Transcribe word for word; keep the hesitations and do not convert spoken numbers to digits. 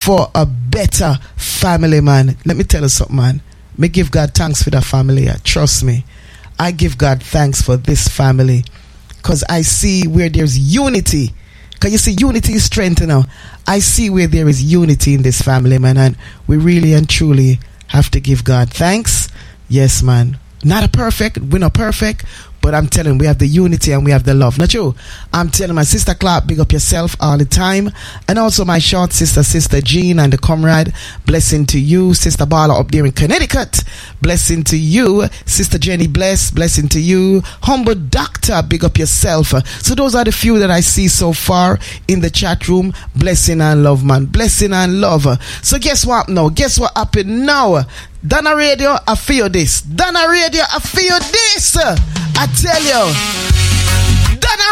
for a better family, man. Let me tell you something, man. Me give God thanks for that family. Yeah. Trust me. I give God thanks for this family. Because I see where there's unity. Because you see, unity is strength, you know. I see where there is unity in this family, man. And we really and truly have to give God thanks. Yes, man. Not a perfect. We're not perfect. But I'm telling you, we have the unity and we have the love. Not true? I'm telling my sister Clark, big up yourself all the time. And also my short sister, Sister Jean and the comrade. Blessing to you, Sister Bala up there in Connecticut. Blessing to you, Sister Jenny Bless. Blessing to you, Humble Doctor, big up yourself. So those are the few that I see so far in the chat room. Blessing and love, man. Blessing and love. So guess what now? Guess what happened now? Dana Radio, I feel this. Dana Radio, I feel this. I tell you. Dana